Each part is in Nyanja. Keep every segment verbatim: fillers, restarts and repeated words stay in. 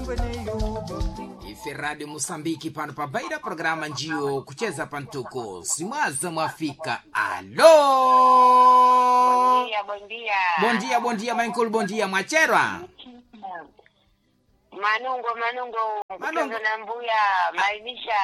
Ife Radio Mosambiki pano pa baida programa njio kucheza pantuko simwaza mwafika. Alo Bom dia, bom dia. Bom dia, bom dia, Michael, bom dia, Mwacherwa. Manungo, manungo, Manungo. kutoka na mbuya, maimisha.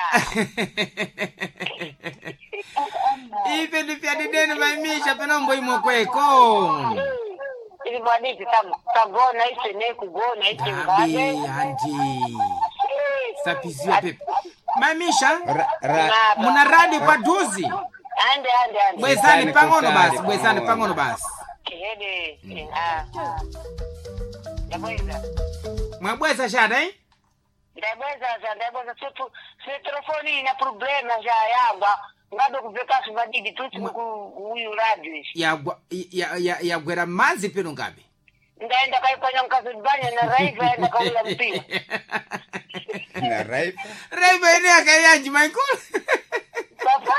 Ife nipia dideni maimisha penombo imo kweko. Ili mwadiki tagona ite ne kugona ite Gabi, ngabe. andi. Sapizia pepe. Maimisha, Ra- muna radio kwa duzi. Ande, ande, ande. Bwezani pangono basi, bwezani pangono basi. Hede, ah. Ndabweza. Mwabweza shada, eh? Ndabweza, ndabweza. Situ, sitrofoni ina problema ya yagwa. Ngado kuveka subadidi tuti kuhuyu radio ishi. Ya, ya, ya, ya gwera mazi penu ngabi. Ndaenda kaifanya mkazibanya na raiva enda kaula mpira. Na raiva? Raiva ini akayanji, Michael. Papa.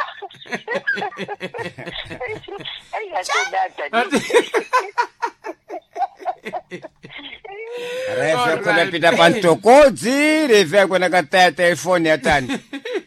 Ay, ati data. Raiva kuna pita pantokozi, raiva kuna kataya telefoni atani.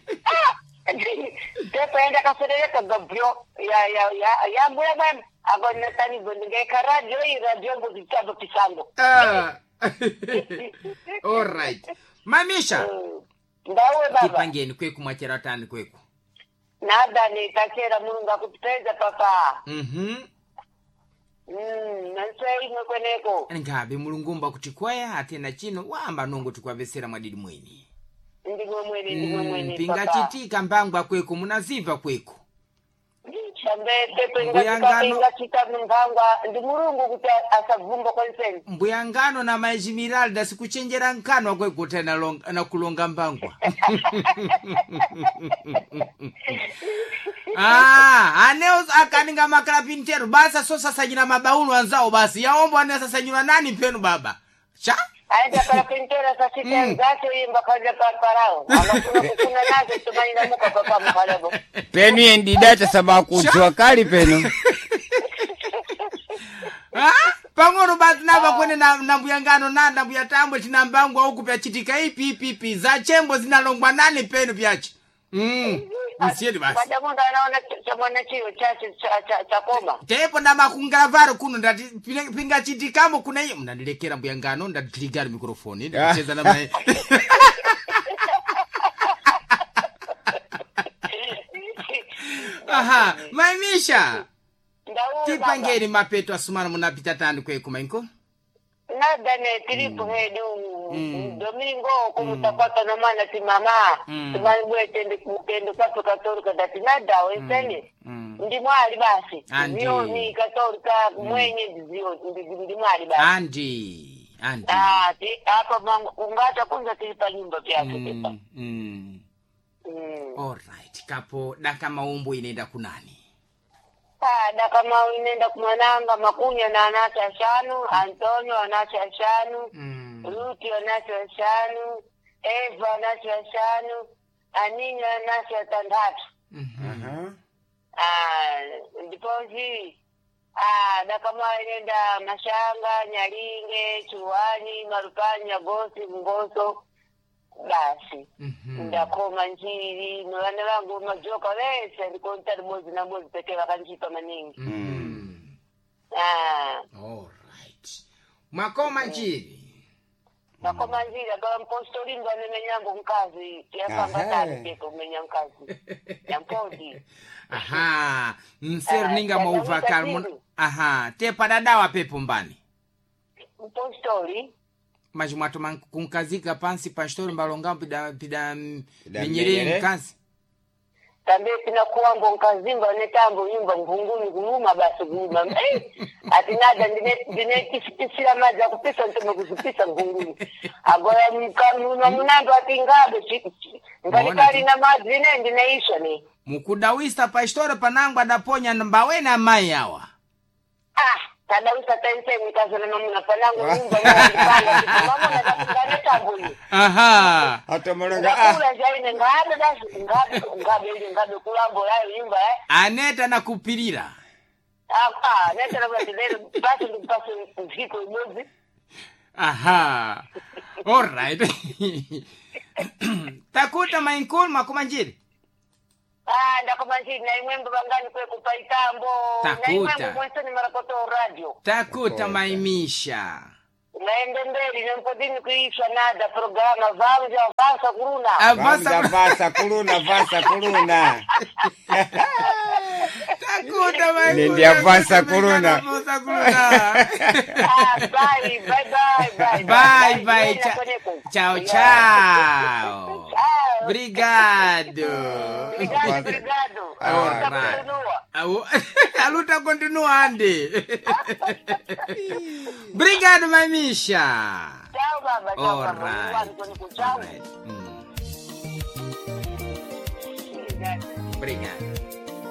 Tepa enda kasereka gabrio ya ya ya ya mbura bam. Agona tani gonde ka radio i radio mbo kitabo kisando. Ah. All right. Mamisha. Ndawe baba. Kipangeni kweku mwachera tani kweku. Nada ni takera munga kuteza papa. Mhm. Mm, nansei mweneko. Ngabe mulungumba kutikwaya atena chino wamba nongo tukwavesera mwadidi mweni. Ndimo mwene ndimo mwene Pinga papa. chitika mbangwa kweku munaziva kweku. Shambe tepe Mbuyangano. inga chita mngangwa ndi mulungu kuti asavumba konseni. Mbuyangano na majimiralda sikuchenjera nkano kweku tena longa, na kulonga mbangwa. Ah, aneo akaninga makala pintero basa so sasa jina mabaulu wanzao basi yaombo ane sasa jina nani penu baba. Cha? Aenda para pintera sa sita ngacho imba kaja parao. Alafu kuna nazo tumaina muka papa mkalebo. Penu yendidata sababu kujua kali penu. Ah? Pangono basi naba kwene na nambuyangano na nambuyatambo chinambangwa huku pya chitika ipi ipi ipi za chembo zinalongwa nani penu pyachi. Mm. Msiedi basi. Baada mundu anaona chamwana chiyo chache cha koma. Tepo na makungalavaro kuno ndati pinga chitikamo kuna hiyo mnanilekera mbuyangano ndatiligari mikrofoni ndacheza na mae. Aha, maimisha. Tipangeni mapeto asumana munapita tani kweku Michael. Nada ne tripu hedu domingo kumutapata na mana timama tumani bwetende kutende kwatu katolika dati nada wesene ndi mwali basi ndio ni katolika mwenye ndio ndi mwali basi Andi andi ah ti hapa mangu ungata kwanza tilipa nyumba vyake pepa mm mm all right kapo daka maumbo inaenda kunani ah daka mau inaenda kumwananga makunya na anasa shanu Antonio anasa shanu mm. Ruti anasa shanu Eva anasa shanu Anina anasa tandatu Mhm ah ndipozi ah daka mau inaenda Mashanga Nyalinge Chuani Marupanya Gosi Ngoso basi mhm ndakoma njiri nwana wangu majoka wese ndikonta mozi na mozi pekee wakanjipa maningi mm. ah all right makoma njiri nakoma njiri agawa mpostolingo anemenyango mkazi yapambatani pepo menya mkazi ya mpozi aha mseru Ah, ninga dada mauvakal mutazidu. aha tepa dadawa pepo mbani mpostori majumwato kunkazika pansi pastori mbalonga pida pida Pida menyere menyere. nkazi tambe pina kuwambo nkazimba netambo nyumba ngunguni kuluma basi kuluma eh atinada ndine ndine kisira maji akupisa ntome kuzipisa ngunguni agoya mkamuna munando atingabe ngalikali na maji ne ndinaisha ni mukudawisa pastori panangwa daponya mbawe na mai yawa ah kadawisa tense mikazana na muna panangu nyumba na ndipanga mama na ndakungane tambo ni aha hata mwananga ah kula jaine ngabe basi ngabe ngabe ili ngabe kulambo yayo nyumba eh aneta na kupirira ah ah neta na basi leo basi ndipase mziko mozi Aha. All right. Takuta mainkul makumanjiri. Ah, ndakumanjiri na imwembo bangani kwe kupaitambo. Takuta. Na imwembo mwensoni marakoto radio. Takuta maimisha. Naende mbele nempodini kuisha nada programa vamja vasa kuruna. Vamja vasa kuruna, vasa kuruna. Takuta maimisha. Nindia vasa kuruna. Vasa kuruna. Ah, bye, bye, bye, bye. Bye, bye. Cha- ciao, ciao. Obrigado. Obrigado, obrigado. All right. Au- Aluta continua ande. Obrigado, mamisha. Ciao, baba. Ciao, All baba. right. Ciao. All right. Mm. Obrigado.